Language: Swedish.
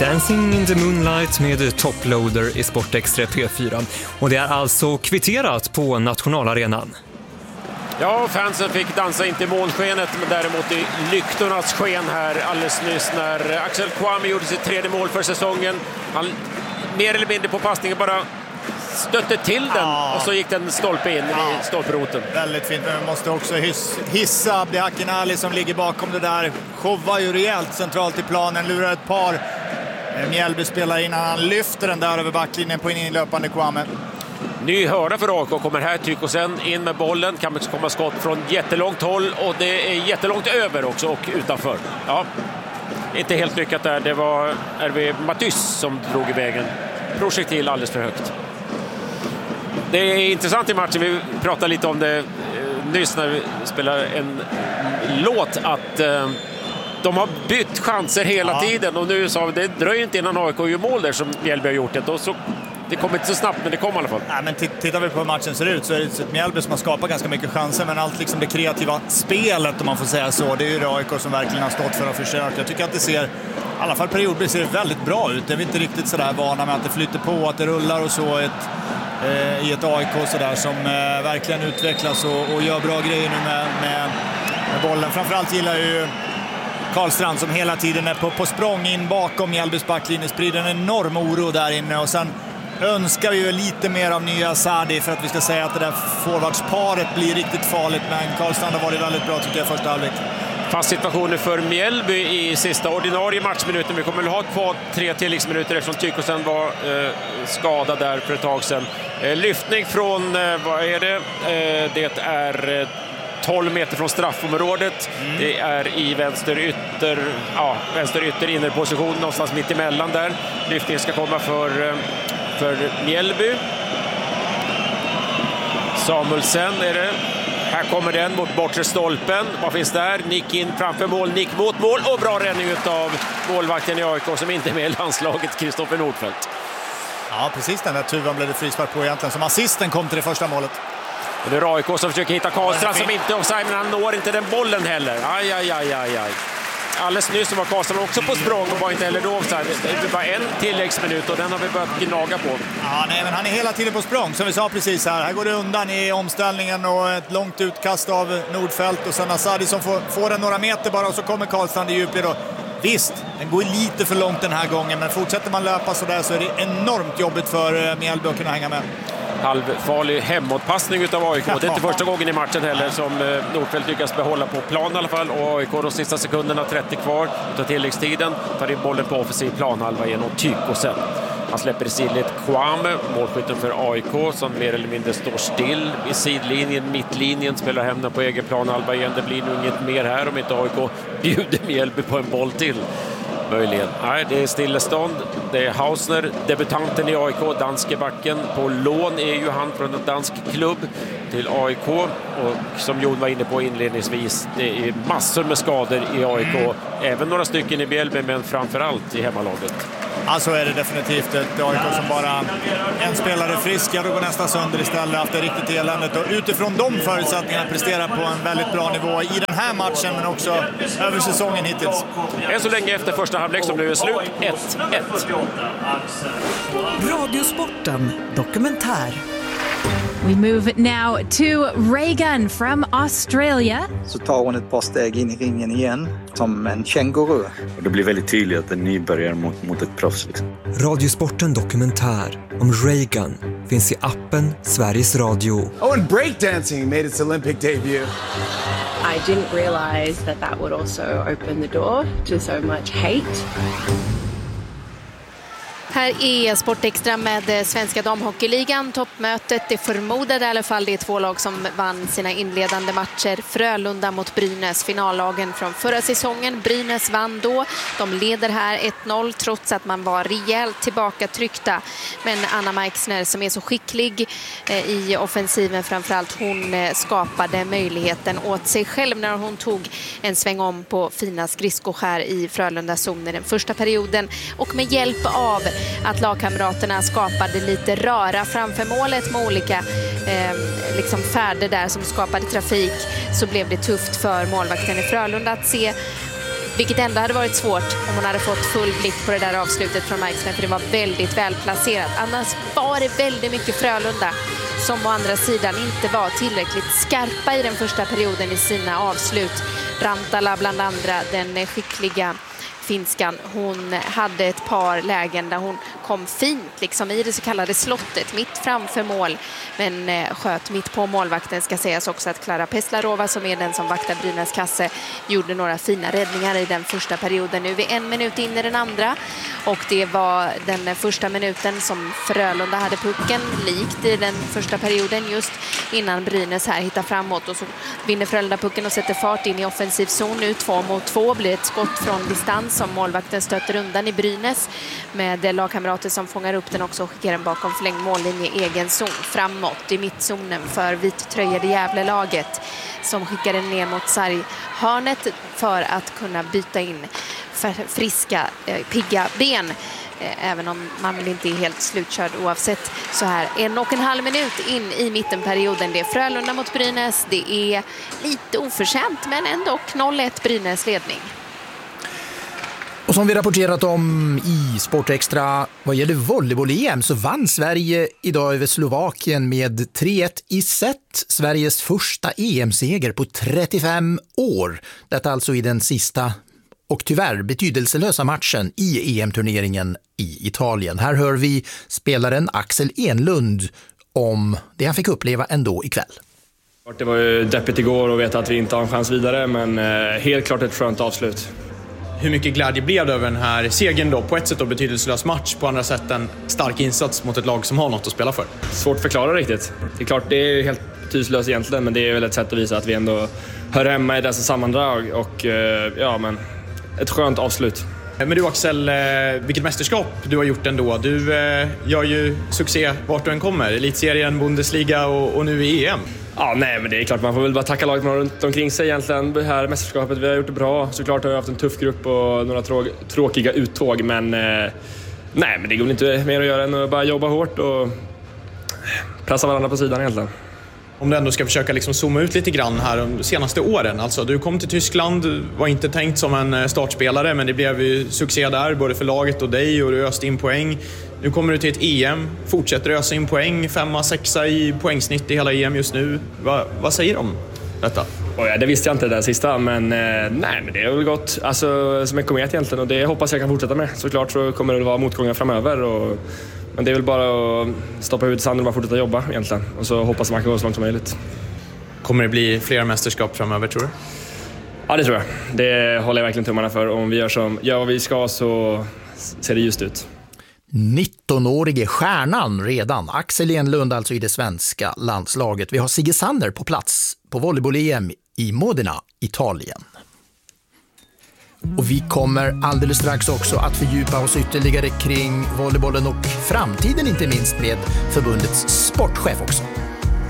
Dancing in the Moonlight med Toploader i Sportextra P4. Och det är alltså kvitterat på Nationalarenan. Ja, fansen fick dansa inte i målskenet, men däremot i lyktornas sken här alldeles nyss när Axel Kouame gjorde sitt 3:e mål för säsongen. Han mer eller mindre på passningen bara stötte till den och så gick den stolpe in i stolproten. Väldigt fint, men vi måste också hissa Abdi Akinali som ligger bakom det där. Showar ju rejält centralt i planen, lurar ett par Mjällby spelar innan han lyfter den där över backlinjen på en inlöpande Kouame. Ny hörna för AIK kommer här, Tykosen in med bollen, kan komma skott från jättelångt håll och det är jättelångt över också och utanför. Ja, inte helt lyckat där, det var RV Matys som drog i vägen. Projektil alldeles för högt. Det är intressant i matchen, vi pratade lite om det nyss när vi spelade en låt, att de har bytt chanser hela tiden och nu sa vi det dröjer inte innan AIK gör mål där som Mjällby har gjort det. Och så, det kommer inte så snabbt, men det kom i alla fall. Ja, men tittar vi på hur matchen ser ut så är det ett Mjällby som har skapat ganska mycket chanser, men allt liksom det kreativa spelet, om man får säga så, det är ju det AIK som verkligen har stått för och försökt. Jag tycker att det ser, i alla fall periodvis, ser väldigt bra ut. Det är vi inte riktigt sådär vana med att det flyter på, att det rullar och så i ett AIK sådär som verkligen utvecklas och gör bra grejer nu med bollen. Framförallt gillar ju Karlstrand som hela tiden är på språng in bakom Mjällbys backlinje, sprider en enorm oro där inne, och sen önskar vi ju lite mer av nya Sadi för att vi ska säga att det där forwardsparet blir riktigt farligt, men Karlstrand har varit väldigt bra tycker jag första halvlek. Fast situationer för Mjällby i sista ordinarie matchminuten. Vi kommer att ha kvar 3 tilläggsminuter eftersom Tykosen var skadad där för ett tag sedan. Lyftning från, vad är det? Det är 12 meter från straffområdet. Det är i vänster ytter innerposition någonstans mitt emellan där. Lyftningen ska komma för Mjällby. Samuelsen är det. Här kommer den mot bortre stolpen. Vad finns där? Nick in framför mål, nick mot mål och bra räddning av målvakten i AIK som inte är med i landslaget, Kristoffer Nordfeldt. Ja, precis den där tuvan blev det frispark på egentligen, som assisten kom till det första målet. Och det är AIK som försöker hitta Karlstrand som inte offside, men han når inte den bollen heller. Aj. Alldeles nyss var Karlstrand också på språng och var inte heller då offside. Det var en tilläggsminut och den har vi börjat gnaga på. Ja, nej, men han är hela tiden på språng som vi sa precis här. Här går det undan i omställningen och ett långt utkast av Nordfeldt och sen Asadi som får den några meter bara och så kommer Karlstrand i djupled då. Visst, den går lite för långt den här gången, men fortsätter man löpa så där så är det enormt jobbigt för Mjällby att kunna hänga med. Halvfarlig hemåtpassning utav AIK. Det är inte första gången i matchen heller som Nordfeldt lyckas behålla på plan i alla fall. Och AIK de sista sekunderna, 30 kvar utav tilläggstiden, tar in bollen på offensiv planhalva genom Tykosen. Han släpper i sidled Kouame, målskytten för AIK, som mer eller mindre står still i sidlinjen, mittlinjen, spelar hem den på egen planhalva igen. Det blir nog inget mer här om inte AIK bjuder Mjällby på en boll till. Möjligen. Nej, det är stillestånd. Det är Hausner, debutanten i AIK, danske backen. På lån är ju han från en dansk klubb till AIK. Och som Jon var inne på inledningsvis, det är massor med skador i AIK. Även några stycken i Mjällby, men framförallt i hemmalaget. Ja, så är det definitivt ett AIK som bara en spelare frisk. Jag går nästan sönder istället, haft det riktigt eländet. Och utifrån de förutsättningarna presterar på en väldigt bra nivå i den här matchen, men också över säsongen hittills. Än så länge efter första halvlek som nu är slut, 1-1. Radiosporten dokumentär. We move now to Reagan from Australia. Så tar hon ett par steg in i ringen igen som en känguru. Och det blir väldigt tydligt att en nybörjare mot ett proffs. Liksom. Radiosporten dokumentär om Reagan finns i appen Sveriges Radio. Oh, and breakdancing made its Olympic debut. I didn't realize that would also open the door to so much hate. Här är Sportextra med Svenska damhockeyligan, toppmötet. Det förmodade i alla fall det är 2 lag som vann sina inledande matcher. Frölunda mot Brynäs, finallagen från förra säsongen. Brynäs vann då. De leder här 1-0 trots att man var rejält tillbakatryckta. Men Anna Meixner som är så skicklig i offensiven framförallt, hon skapade möjligheten åt sig själv när hon tog en sväng om på fina skridskor här i Frölunda zonen den första perioden. Och med hjälp av att lagkamraterna skapade lite röra framför målet med olika liksom färder där som skapade trafik, så blev det tufft för målvakten i Frölunda att se vilket ändå hade varit svårt om hon hade fått full blick på det där avslutet från Markström, för det var väldigt välplacerat. Annars var det väldigt mycket Frölunda som å andra sidan inte var tillräckligt skarpa i den första perioden i sina avslut. Rantala bland andra, den skickliga finskan, hon hade ett par lägen där hon kom fint liksom i det så kallade slottet mitt framför mål, men sköt mitt på målvakten. Ska sägas också att Klara Peslarova, som är den som vaktar Brynäs kasse, gjorde några fina räddningar i den första perioden. Nu är vi 1 minut in i den andra, och det var den första minuten som Frölunda hade pucken, likt i den första perioden, just innan Brynäs här hittar framåt, och så vinner Frölunda pucken och sätter fart in i offensiv zon. Nu 2 mot 2 blir ett skott från distans som målvakten stöter undan i Brynäs, med lagkamrater som fångar upp den också och skickar den bakom förlängd mållinje i egen zon framåt i mittzonen för vittröjade Gävle-laget, som skickar den ner mot sarghörnet för att kunna byta in friska, pigga ben, även om man väl inte är helt slutkörd oavsett. Så här 1,5 minut in i mittenperioden. Det är Frölunda mot Brynäs. Det är lite oförtjänt, men ändå 0-1 Brynäs ledning. Och som vi rapporterat om i Sportextra, vad gäller volleyboll-EM så vann Sverige idag över Slovakien med 3-1 i set. Sveriges första EM-seger på 35 år. Detta alltså i den sista och tyvärr betydelselösa matchen i EM-turneringen i Italien. Här hör vi spelaren Axel Enlund om det han fick uppleva ändå ikväll. Det var ju deppigt igår att veta att vi inte har en chans vidare, men helt klart ett skönt avslut. Hur mycket glädje blev det över den här segern då? På ett sätt då betydelselös match, på andra sätt en stark insats mot ett lag som har något att spela för. Svårt att förklara riktigt. Det är klart, det är helt betydelselöst egentligen, men det är väl ett sätt att visa att vi ändå hör hemma i dessa sammandrag, och ja, men ett skönt avslut. Men du Axel, vilket mästerskap du har gjort ändå. Du gör ju succé vart du än kommer. Elitserien, Bundesliga och nu i EM. Ja, nej, men det är klart, man får väl bara tacka laget runt omkring sig egentligen. Det här mästerskapet, vi har gjort det bra. Såklart har vi haft en tuff grupp och några tråkiga uttåg, men nej, men det går väl inte mer att göra än att bara jobba hårt och pressa varandra på sidan egentligen. Om du ändå ska försöka liksom zooma ut lite grann här de senaste åren. Alltså, du kom till Tyskland, var inte tänkt som en startspelare, men det blev ju succé där, både för laget och dig, och du öste in poäng. Nu kommer du till ett EM, fortsätter ösa in poäng, 5-6 i poängsnitt i hela EM just nu. Vad säger du om detta? Ja, det visste jag inte det där sista, men nej, men det är väl gott. Alltså, som en komet egentligen, och det hoppas jag kan fortsätta med. Såklart så kommer det vara motgångar framöver, men det är väl bara att stoppa huvudet i sanden och bara fortsätta jobba egentligen. Och så hoppas man kan gå så långt som möjligt. Kommer det bli fler mästerskap framöver, tror du? Ja, det tror jag. Det håller jag verkligen tummarna för. Om vi gör vad vi ska så ser det just ut. 19-årige stjärnan redan. Axel Enlund alltså i det svenska landslaget. Vi har Sigge Sander på plats på volleyboll-EM i Modena, Italien. Och vi kommer alldeles strax också att fördjupa oss ytterligare kring volleybollen och framtiden, inte minst med förbundets sportchef också.